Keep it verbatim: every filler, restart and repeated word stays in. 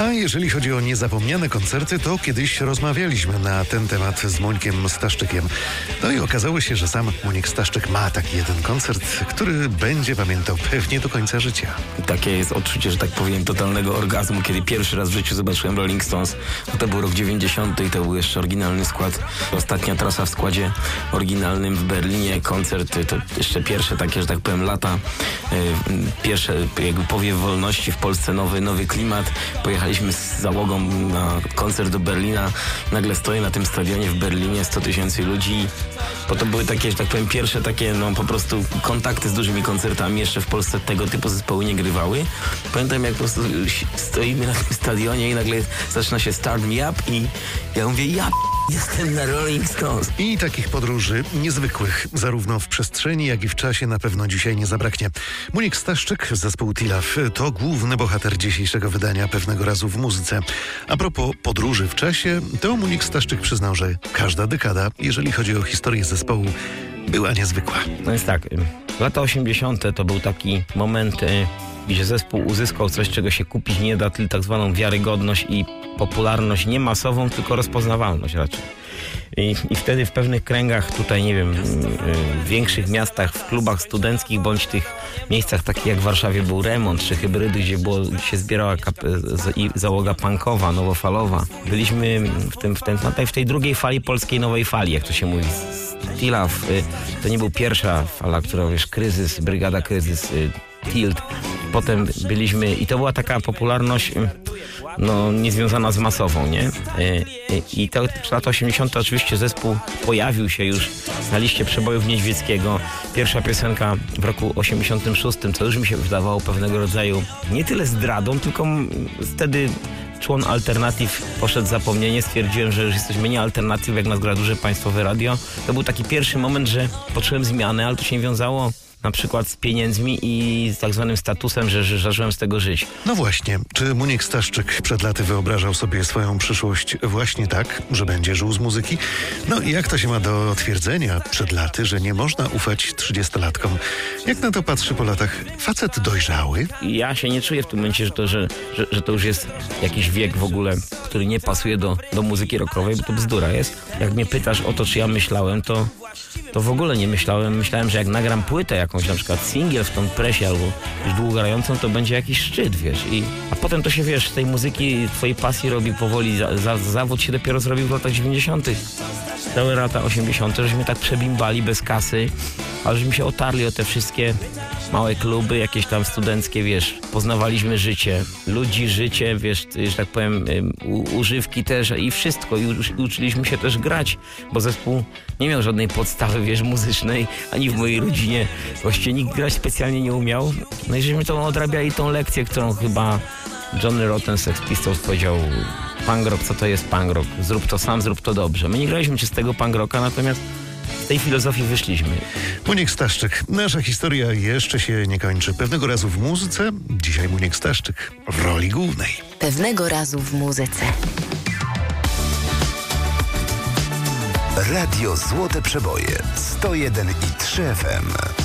A jeżeli chodzi o niezapomniane koncerty, to kiedyś rozmawialiśmy na ten temat z Mońkiem Staszczykiem. No i okazało się, że sam Monik Staszczyk ma taki jeden koncert, który będzie pamiętał pewnie do końca życia. Takie jest odczucie, że tak powiem, totalnego orgazmu, kiedy pierwszy raz w życiu zobaczyłem Rolling Stones. No to był rok dziewięćdziesiąty i to był jeszcze oryginalny skład. Ostatnia trasa w składzie oryginalnym w Berlinie. Koncert to jeszcze pierwsze takie, że tak powiem, lata. Pierwsze jakby powiew wolności w Polsce, nowy, nowy klimat. Pojechaliśmy z załogą na koncert do Berlina. Nagle stoję na tym stadionie w Berlinie, sto tysięcy ludzi. Bo to były takie, że tak powiem, pierwsze takie, no po prostu kontakty z dużymi koncertami. Jeszcze w Polsce tego typu zespoły nie grywały. Pamiętam, jak po prostu stoimy na tym stadionie i nagle zaczyna się Start Me Up i ja mówię, ja p- jestem na Rolling Stones. I takich podróży niezwykłych, zarówno w przestrzeni, jak i w czasie na pewno dzisiaj nie zabraknie. Monik Staszczyk, zespół Tilaf, to główny bohater dzisiejszego wydania Pewnego razu w muzyce. A propos podróży w czasie, to Monik Staszczyk przyznał, że każda dekada, jeżeli chodzi o historię zespołu, była niezwykła. No jest tak, lata osiemdziesiąte to był taki moment, gdzie zespół uzyskał coś, czego się kupić nie da, tylko tak zwaną wiarygodność i popularność nie masową, tylko rozpoznawalność raczej. I, I wtedy w pewnych kręgach, tutaj nie wiem, w większych miastach, w klubach studenckich, bądź tych miejscach takich jak w Warszawie był Remont, czy Hybrydy, gdzie było, się zbierała kap- załoga punkowa, nowofalowa. Byliśmy w, tym, w, tym, w tej drugiej fali polskiej nowej fali, jak to się mówi. Tilaf, to nie był pierwsza fala, która, wiesz, kryzys, brygada kryzys, Tilt. Potem byliśmy i to była taka popularność no, niezwiązana z masową, nie? I to w latach osiemdziesiątych oczywiście zespół pojawił się już na liście przebojów Niedźwieckiego. Pierwsza piosenka w roku osiemdziesiątym szóstym, co już mi się wydawało pewnego rodzaju nie tyle zdradą, tylko wtedy człon Alternatyw poszedł w zapomnienie. Stwierdziłem, że już jesteśmy nie Alternatyw, jak nas gra duże państwowe radio. To był taki pierwszy moment, że poczułem zmianę, ale to się nie wiązało na przykład z pieniędzmi i z tak zwanym statusem, że, że zacząłem z tego żyć. No właśnie, czy Monik Staszczyk przed laty wyobrażał sobie swoją przyszłość właśnie tak, że będzie żył z muzyki? No i jak to się ma do twierdzenia przed laty, że nie można ufać trzydziestolatkom? Jak na to patrzy po latach facet dojrzały? Ja się nie czuję w tym momencie, że to, że, że, że to już jest jakiś wiek w ogóle, który nie pasuje do, do muzyki rockowej, bo to bzdura jest. Jak mnie pytasz o to, czy ja myślałem, to to w ogóle nie myślałem. Myślałem, że jak nagram płytę jakąś, na przykład singiel w tą presie albo już długogrającą, to będzie jakiś szczyt, wiesz. I, a potem to się, wiesz, z tej muzyki, twojej pasji robi powoli. Za, za, zawód się dopiero zrobił w latach dziewięćdziesiątych. Całe lata osiemdziesiąte, żeśmy tak przebimbali bez kasy, ale żeśmy się otarli o te wszystkie małe kluby, jakieś tam studenckie, wiesz, poznawaliśmy życie, ludzi, życie, wiesz, że tak powiem, u, używki też i wszystko. I u, uczyliśmy się też grać, bo zespół nie miał żadnej podstawy, wiesz, muzycznej, ani w mojej rodzinie właściwie nikt grać specjalnie nie umiał. No i żeśmy to odrabiali tą lekcję, którą chyba Johnny Rotten Sex Pistols powiedział: punk rock, co to jest punk rock? Zrób to sam, zrób to dobrze. My nie graliśmy czystego punk rocka, natomiast z tej filozofii wyszliśmy. Monik Staszczyk. Nasza historia jeszcze się nie kończy. Pewnego razu w muzyce, dzisiaj Monik Staszczyk w roli głównej. Pewnego razu w muzyce. Radio Złote Przeboje sto jeden i trzy F M.